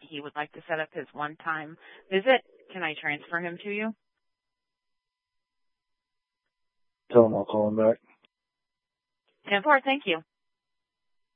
he would like to set up his one-time visit. Can I transfer him to you? Tell him I'll call him back. 10-4, thank you.